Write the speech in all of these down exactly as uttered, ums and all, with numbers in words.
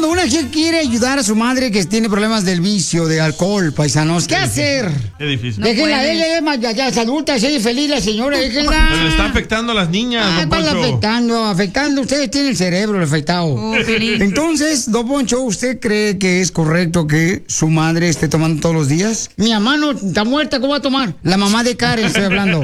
una gente quiere ayudar a su madre que tiene problemas del vicio, de alcohol, paisanos, ¿qué hacer? Es difícil. No déjenla, ella es ya, ya es adulta, ella es feliz la señora, déjenla. Pero le está afectando a las niñas, ah, don Poncho. afectando, afectando, ustedes tienen el cerebro afectado. Oh, Entonces, don Poncho, ¿usted cree que es correcto que su madre esté tomando todos los días? Mi mamá no está muerta, ¿cómo va a tomar? La mamá de Karen, estoy hablando.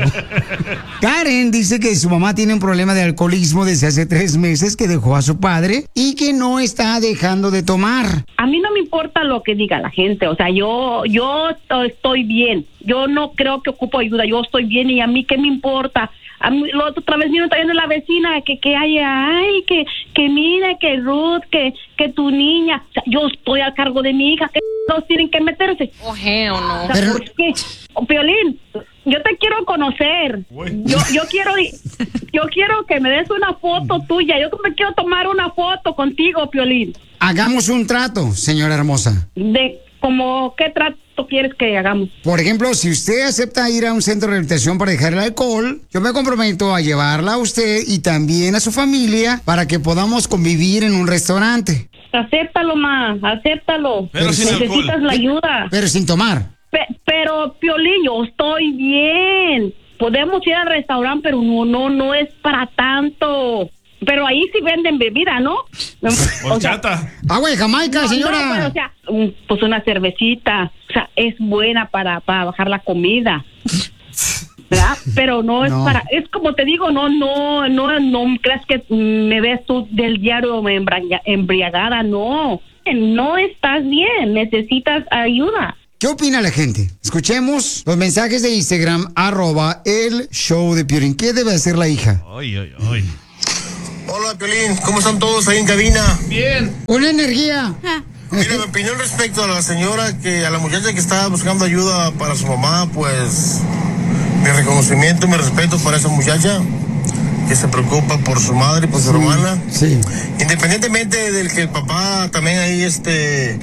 Karen dice que su mamá tiene un problema de alcoholismo desde hace tres meses, que dejó a su padre y que no está dejando de tomar. A mí no me importa lo que diga la gente, o sea, yo yo estoy bien, yo no creo que ocupo ayuda, yo estoy bien y a mí qué me importa. A mí, la otra vez vino también la vecina que que hay, ay, que que mira, que Ruth, que que tu niña, o sea, yo estoy a cargo de mi hija, que no tienen que meterse. Oh, hell no. O sea, Pero... ¿por qué? Oh, Piolín, yo te quiero conocer. Yo yo quiero yo quiero que me des una foto tuya. Yo me quiero tomar una foto contigo, Piolín. Hagamos un trato, señora hermosa. De como qué trato quieres que hagamos. Por ejemplo, si usted acepta ir a un centro de rehabilitación para dejar el alcohol, yo me comprometo a llevarla a usted y también a su familia para que podamos convivir en un restaurante. Acéptalo, ma, acéptalo. Pero sin necesitas alcohol. la ayuda. Pero sin tomar. Pe- pero, Piolín, yo estoy bien. Podemos ir al restaurante, pero no, no, no es para tanto. Pero ahí sí venden bebida, ¿no? Horchata. Agua de Jamaica, No, señora. no, pero, o sea, un- pues una cervecita. O sea, es buena para, para bajar la comida. ¿Verdad? Pero no es No. para, es como te digo, no, no, no, no creas que me ves tú del diario embra- embriagada, no. No estás bien, necesitas ayuda. ¿Qué opina la gente? Escuchemos los mensajes de Instagram, arroba el show de Piolín. ¿Qué debe hacer la hija? Ay, ay, ay. Hola, Piolín, ¿cómo están todos ahí en cabina? Bien. Una energía. Mira, mi opinión respecto a la señora, que a la muchacha que está buscando ayuda para su mamá, pues mi reconocimiento, mi respeto para esa muchacha que se preocupa por su madre y por su hermana. Sí. Independientemente del que el papá también ahí, este,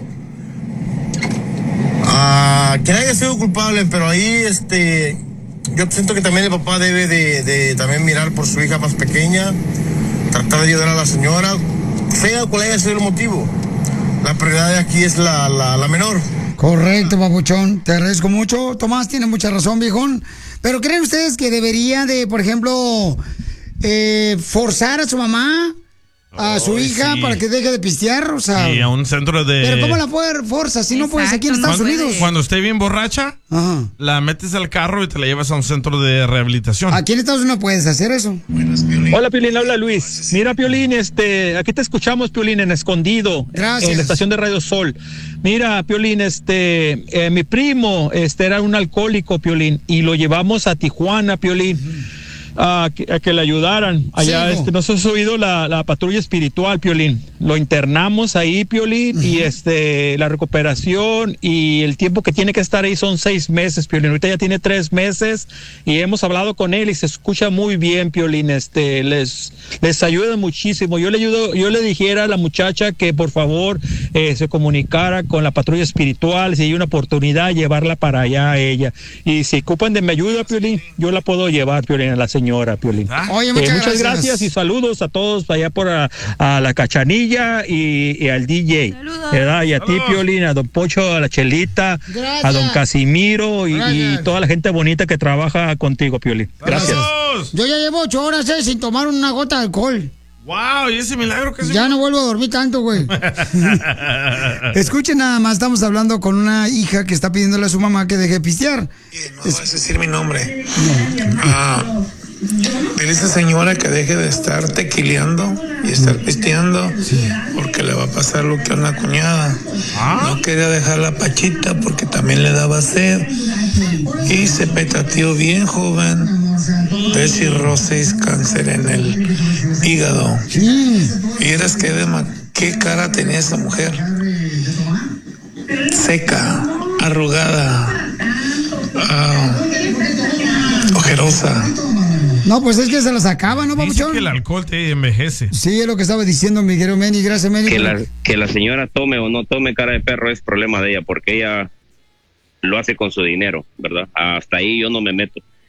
ah, quien haya sido culpable, pero ahí, este, yo siento que también el papá debe de, de también mirar por su hija más pequeña, tratar de ayudar a la señora, sea cual haya sido el motivo. La prioridad de aquí es la, la, la menor. Correcto, papuchón. Te agradezco mucho. Tomás tiene mucha razón, viejón. Pero ¿creen ustedes que debería de, por ejemplo, eh, forzar a su mamá, a su Oh, hija, sí. para que deje de pistear? O sea, Y a un centro de... pero ¿cómo la fuer- fuerza si no puedes aquí en Exacto, Estados no Unidos? puede. Cuando esté bien borracha, Ajá. la metes al carro y te la llevas a un centro de rehabilitación. Aquí en Estados Unidos no puedes hacer eso. Hola, Piolín, habla Luis. Mira, Piolín, este, aquí te escuchamos, Piolín, en Escondido. Gracias. En la estación de Radio Sol. Mira, Piolín, este, eh, mi primo, este, era un alcohólico, Piolín, y lo llevamos a Tijuana, Piolín. A que, a que le ayudaran. Allá, Sí, hijo. este, nos ha subido la, la patrulla espiritual, Piolín. Lo internamos ahí, Piolín, y este, la recuperación y el tiempo que tiene que estar ahí son seis meses, Piolín. Ahorita ya tiene tres meses y hemos hablado con él y se escucha muy bien, Piolín. Este, les, les ayuda muchísimo. Yo le ayudo, yo le dijera a la muchacha que por favor eh, se comunicara con la patrulla espiritual, si hay una oportunidad, llevarla para allá a ella. Y si ocupan de mi ayuda, Piolín, yo la puedo llevar, Piolín, a la señora, Piolín. Ah. Oye, Eh, muchas, muchas gracias. gracias y saludos a todos allá por a, a la Cachanilla y, y al D J, Saludos. ¿verdad? Y a ti, Saludos. Piolín, a don Pocho, a la Chelita, Gracias. a don Casimiro y, y Gracias. toda la gente bonita que trabaja contigo, Piolín. Gracias. ¡Saludos! Yo ya llevo ocho horas eh, sin tomar una gota de alcohol. ¡Wow! ¿Y ese milagro que se... Ya no vuelvo a dormir tanto, güey. Escuchen nada más, estamos hablando con una hija que está pidiéndole a su mamá que deje de pistear. No vas a decir mi nombre. Ah, dile a esa señora que deje de estar tequileando y estar pisteando, porque le va a pasar lo que a una cuñada. No quería dejar la pachita porque también le daba sed y se petateó bien joven de cirrosis, cáncer en el hígado. Y eras que de ma- qué cara tenía esa mujer, seca, arrugada, ah, ojerosa. No, pues es que se las acaba, ¿no, Dice papuchón? que el alcohol te envejece. Sí, es lo que estaba diciendo mi querido Manny. Gracias, Manny. Que la, que la señora tome o no tome cara de perro es problema de ella, porque ella lo hace con su dinero, ¿verdad? Hasta ahí yo no me meto.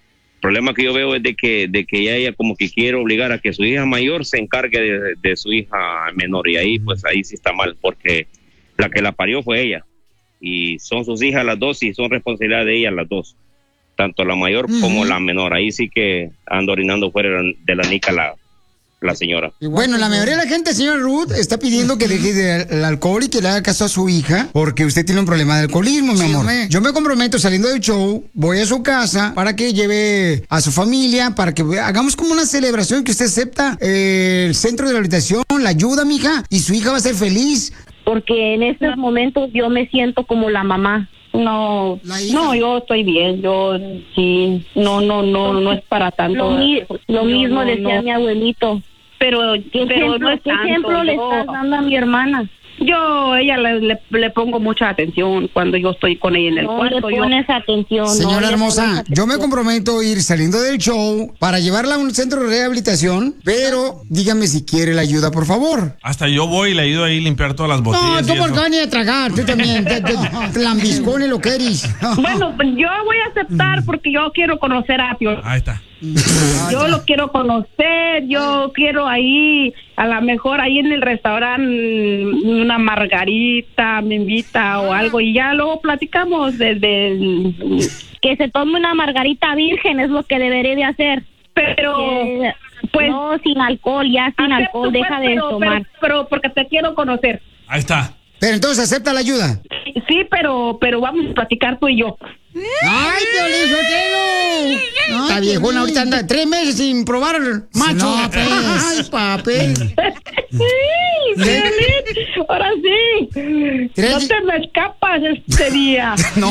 problema que yo veo es de que, de que ella, ella como que quiere obligar a que su hija mayor se encargue de, de su hija menor, y ahí pues ahí sí está mal, porque la que la parió fue ella, y son sus hijas las dos y son responsabilidad de ellas las dos, tanto la mayor uh-huh. como la menor. Ahí sí que anda orinando fuera de la nica la, la señora. Bueno, la mayoría de la gente, señora Ruth, está pidiendo que deje de, el alcohol y que le haga caso a su hija, porque usted tiene un problema de alcoholismo, mi sí, amor. Me... Yo me comprometo saliendo del show, voy a su casa para que lleve a su familia, para que hagamos como una celebración, que usted acepta eh, el centro de rehabilitación, la ayuda, mija, y su hija va a ser feliz. Porque en estos momentos yo me siento como la mamá. No, no, yo estoy bien, yo sí, no, no, no, no es para tanto. Lo, mi, lo mismo no, decía no. mi abuelito. Pero, ¿qué pero ejemplo, no es ¿qué tanto, ejemplo le estás dando a mi hermana? Yo, ella le, le, le pongo mucha atención cuando yo estoy con ella en el no cuarto. Le pones yo... atención. Señora no hermosa, atención. Yo me comprometo a ir saliendo del show para llevarla a un centro de rehabilitación, pero dígame si quiere la ayuda, por favor. Hasta yo voy y le ayudo ahí a limpiar todas las botellas. No, tú por qué ni a tragar, tú también, te, te, te lambiscones lo que eres. Bueno, pues yo voy a aceptar porque yo quiero conocer a Pio. Ahí está. Yo lo quiero conocer, yo quiero ahí, a lo mejor ahí en el restaurante, una margarita, me invita o algo, y ya luego platicamos desde... Que se tome una margarita virgen es lo que debería de hacer. Pero... Que, pues... No, sin alcohol, ya sin alcohol, pues, deja de tomar. Pero, pero porque te quiero conocer. Ahí está. Pero entonces, ¿acepta la ayuda? Sí, pero, pero vamos a platicar tú y yo. ¡Ay, Piolín Sotelo! Está viejona, ahorita anda tres meses sin probar macho. No, pues. ¡Ay, papel! Sí, Piolín, ahora sí. ¿Tres? No te me escapas este día. No.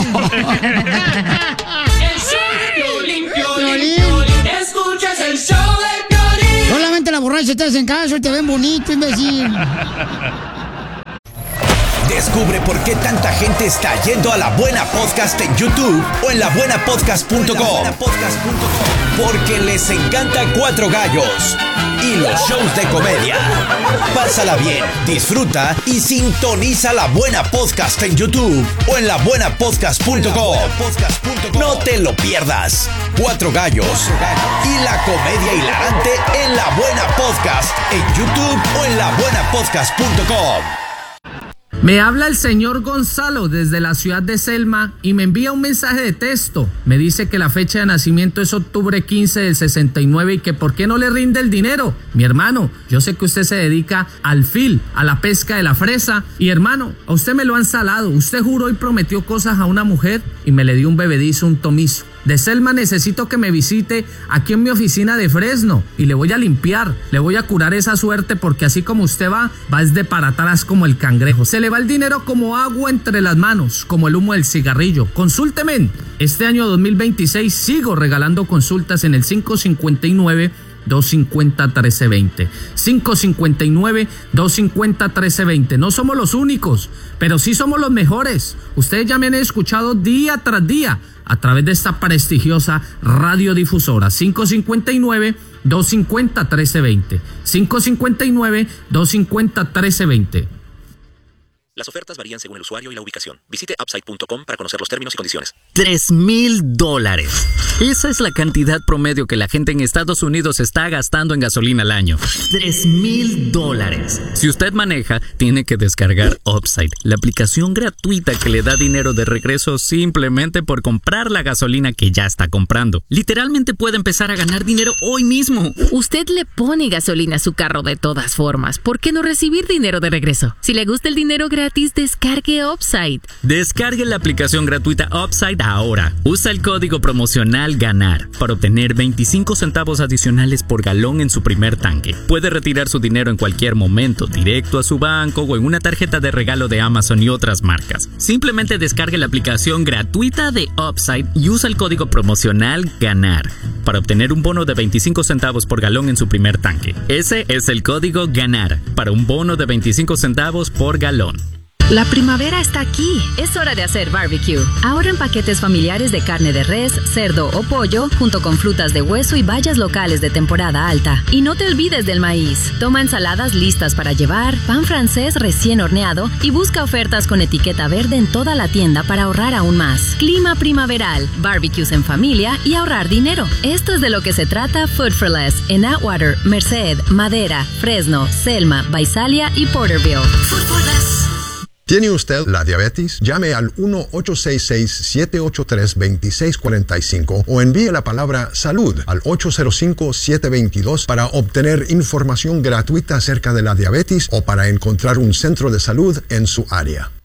El show de Piolín, Piolín, Piolín. Escuchas el show de Piolín. Solamente la borracha te hacen caso y te ven bonito, imbécil. Descubre por qué tanta gente está yendo a La Buena Podcast en YouTube o en la buena podcast punto com. Porque les encanta Cuatro Gallos y los shows de comedia. Pásala bien, disfruta y sintoniza La Buena Podcast en YouTube o en la buena podcast punto com. No te lo pierdas. Cuatro Gallos y la comedia hilarante en La Buena Podcast en YouTube o en la buena podcast punto com. Me habla el señor Gonzalo desde la ciudad de Selma y me envía un mensaje de texto. Me dice que la fecha de nacimiento es octubre quince del sesenta y nueve y que por qué no le rinde el dinero. Mi hermano, yo sé que usted se dedica al fil, a la pesca de la fresa. Y hermano, a usted me lo han salado. Usted juró y prometió cosas a una mujer y me le dio un bebedizo, un tomizo. De Selma necesito que me visite aquí en mi oficina de Fresno y le voy a limpiar, le voy a curar esa suerte porque así como usted va, va desde para atrás como el cangrejo. Se le va el dinero como agua entre las manos, como el humo del cigarrillo. Consúlteme. Este año dos mil veintiséis sigo regalando consultas en el cinco cinco nueve, dos cinco cero, uno tres dos cero. cinco cinco nueve, dos cinco cero, uno tres dos cero. No somos los únicos, pero sí somos los mejores. Ustedes ya me han escuchado día tras día a través de esta prestigiosa radiodifusora. Cinco cinco nueve, dos cinco cero, uno tres dos cero. cinco cinco nueve, dos cinco cero, uno tres dos cero. Las ofertas varían según el usuario y la ubicación. Visite upside punto com para conocer los términos y condiciones. Tres mil dólares. Esa es la cantidad promedio que la gente en Estados Unidos está gastando en gasolina al año. Tres mil dólares. Si usted maneja, tiene que descargar Upside, la aplicación gratuita que le da dinero de regreso simplemente por comprar la gasolina que ya está comprando. Literalmente puede empezar a ganar dinero hoy mismo. Usted le pone gasolina a su carro de todas formas. ¿Por qué no recibir dinero de regreso? Si le gusta el dinero gratis, Gratis, descargue Upside. Descargue la aplicación gratuita Upside ahora. Usa el código promocional GANAR para obtener veinticinco centavos adicionales por galón en su primer tanque. Puede retirar su dinero en cualquier momento, directo a su banco o en una tarjeta de regalo de Amazon y otras marcas. Simplemente descargue la aplicación gratuita de Upside y usa el código promocional GANAR para obtener un bono de veinticinco centavos por galón en su primer tanque. Ese es el código GANAR para un bono de veinticinco centavos por galón. La primavera está aquí. Es hora de hacer barbecue. Ahora en paquetes familiares de carne de res, cerdo o pollo, junto con frutas de hueso y bayas locales de temporada alta. Y no te olvides del maíz. Toma ensaladas listas para llevar, pan francés recién horneado y busca ofertas con etiqueta verde en toda la tienda para ahorrar aún más. Clima primaveral, barbecues en familia y ahorrar dinero. Esto es de lo que se trata Food for Less en Atwater, Merced, Madera, Fresno, Selma, Visalia y Porterville. Food for Less. ¿Tiene usted la diabetes? Llame al uno ocho seis seis, siete ocho tres, dos seis cuatro cinco o envíe la palabra salud al ocho cero cinco, siete dos dos para obtener información gratuita acerca de la diabetes o para encontrar un centro de salud en su área.